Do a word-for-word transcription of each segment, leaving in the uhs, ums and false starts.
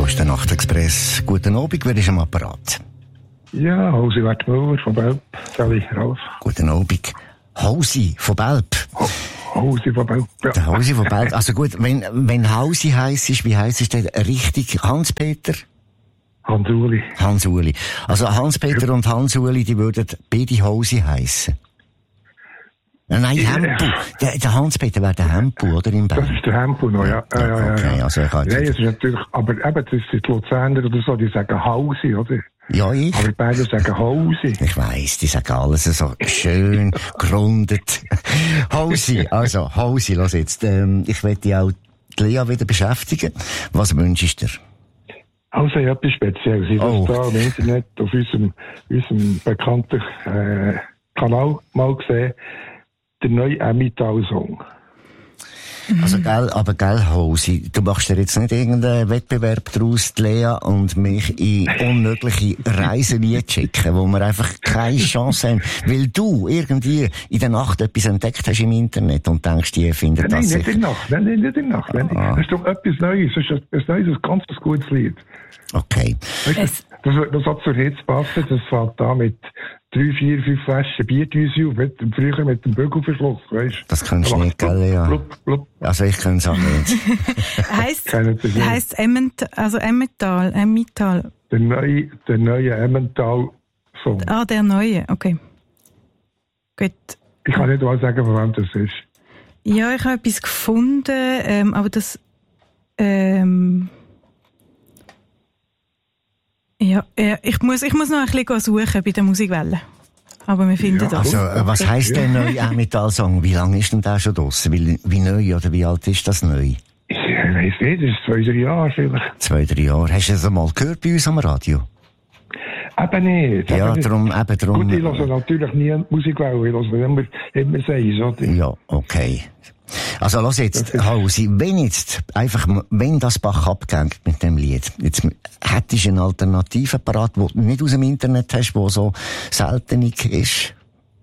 So ist der Nachtexpress. Guten Abend, wer ist am Apparat? Ja, Hausi Wertmüller von Belp. Sali, Ralf. Guten Abend. Hausi von Belp. Hausi von Belp, ja. Der Hausi von Belp. Also gut, wenn, wenn Hausi heisst ist, wie heisst es denn richtig? Hans-Peter? Hans-Uli. Hans-Uli. Also Hans-Peter und Hans-Uli, die würden beide Hausi heissen. Nein, Ja. Hempu. Der, der Hans-Peter wäre der Hempu, oder? Im Belp? Das ist der Hempu noch, ja. ja, ja, ja okay, ja. also ich habe Nein, es ist natürlich, aber eben, das sind die Luzerner oder so, die sagen Hausi, oder? Ja, ich. Aber beide sagen Hausi. Ich weiss, die sagen alles so schön gerundet. Hausi, also Hausi, lass jetzt. Ähm, ich werde dich auch die Lea wieder beschäftigen. Was wünschst du dir? Also, ja, etwas Spezielles. Ich Oh. habe da im Internet auf unserem, unserem bekannten äh, Kanal mal gesehen, der neue Emmental-Song. Also, gell, aber gell, Hausi, du machst dir jetzt nicht irgendeinen Wettbewerb draus, die Lea und mich in unmögliche Reisen schicken, wo wir einfach keine Chance haben, weil du irgendwie in der Nacht etwas entdeckt hast im Internet und denkst, die findet Nein, das nein, nicht sicher. in der Nacht. Nein, nein, nicht in der Nacht. Nein, Ah. Das ist doch etwas Neues. Das ist ein, ein neues, ein ganz gutes Lied. Okay. Weißt du, das, das hat zur Hitze passen. Das fällt da mit drei, vier, fünf Flaschen Bierdüse auf. Mit, früher mit dem Bügelverschluss, weißt du? Das kannst du nicht, gell, Lea? Blub, blub. Also, ich kann es auch nicht. Heisst, Kennen Sie nicht? heisst Emmental, also Emmental, Emmental. Der neue, der neue Emmental-Song. Ah, der neue, okay. Gut. Ich kann nicht mal sagen, von wem das ist. Ja, ich habe etwas gefunden, ähm, aber das, ähm, ja, ja, ich muss, ich muss noch ein bisschen suchen bei der Musikwelle. Aber wir finden Ja, das. Also, äh, was heisst der neue Emmental-Song? Wie lange ist denn der schon draussen? Wie, wie neu oder wie alt ist das neu? Ich weiss nicht, das ist zwei, drei Jahre vielleicht. Zwei, drei Jahre. Hast du das einmal gehört bei uns am Radio? Eben nicht. Ja, eben nicht. darum, eben darum. Gut, ich höre natürlich nie Musikwelle. Ich höre immer, immer Seis, oder? Ja, okay. Also, lass jetzt, Hausi, wenn jetzt, einfach, wenn das Bach abgeht mit dem Lied, jetzt hättest du eine Alternative parat, die du nicht aus dem Internet hast, die so seltenig ist?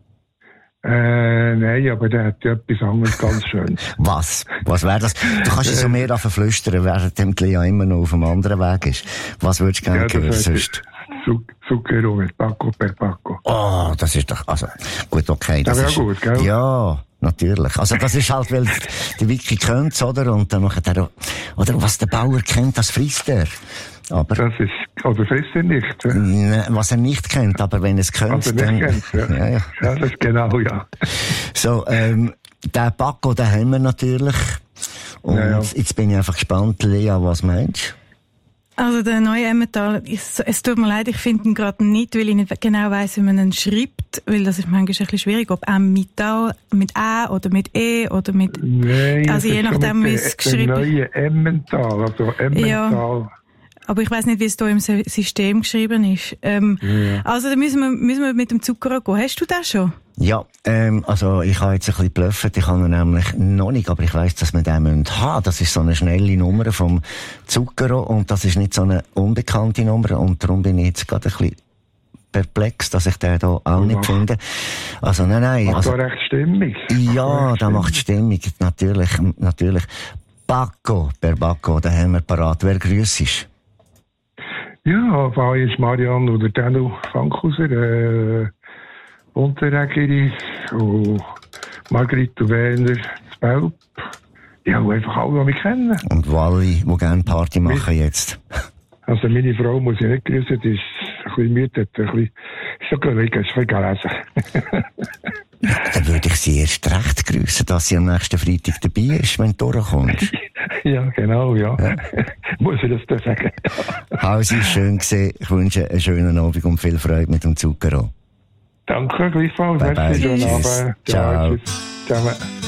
Äh, nein, aber der hat ja etwas anderes ganz Schönes. Was? Was wäre das? Du kannst es so mehr davon flüstern, während dem die Lea immer noch auf einem anderen Weg ist. Was würdest du gerne das hören heißt, sonst? Zu- Zucchero mit Paco per Paco. Oh, das ist doch, also, gut, okay. Das Das ist, wäre gut, gell? Ja, natürlich. Also, das ist halt, weil der Vicky kennt's, oder? Und dann macht er, oder was der Bauer kennt, das frisst er. Aber, Das ist, oder frisst er nicht. Ja? ne, was er nicht kennt, aber wenn er es kennt, Was er dann, nicht kennt, ja. ja, ja. Ja, das ist genau, ja. So, ähm, den Paco, den haben wir natürlich. Und Ja, ja. jetzt bin ich einfach gespannt, Lea, was meinst Also der neue Emmental, es, es tut mir leid, ich finde ihn gerade nicht, weil ich nicht genau weiss, wie man ihn schreibt, weil das ist manchmal ein bisschen schwierig, ob Emmental mit A oder mit E oder mit... Nein, Also das je ist schon nachdem, mit wie es der- geschrieben- Der neue Emmental, also Emmental. Ja. Aber ich weiss nicht, wie es hier im Sy- System geschrieben ist. Ähm, Ja. Also da müssen wir, müssen wir mit dem Zucker gehen. Hast du das schon? Ja, ähm, also ich habe jetzt ein bisschen blöffet, ich habe ihn nämlich noch nicht, aber ich weiss, dass wir den haben müssen. Das ist so eine schnelle Nummer vom Zucchero und das ist nicht so eine unbekannte Nummer und darum bin ich jetzt gerade ein bisschen perplex, dass ich den hier auch nicht Ach. finde. Also nein, nein. Macht Also, da recht stimmig. ja, da macht Stimmung, natürlich, natürlich. Paco, per Paco, den haben wir parat. Wer grüssest? Ja, war ist Marianne oder Danu Fankhauser, äh, Unterregerin, und Margrit und Werner zu Belp. Ja, und einfach alle, die mich kennen. Und wo alle, die gerne Party machen jetzt. Also meine Frau muss ich nicht grüßen, die ist ein bisschen müde, hat ein bisschen, ist so gelegen, ist ein bisschen gelesen. Dann würde ich sie erst recht grüssen, dass sie am nächsten Freitag dabei ist, wenn du durchkommst. Ja, genau, ja. Ja. Muss ich das da sagen? Hausi, schön gesehen. Ich wünsche einen schönen Abend und viel Freude mit dem Zucchero. Danke, gleichfalls. Bye, bye. Merci, schönen Tschüss. Abend. Ciao. Tschüss. Zusammen.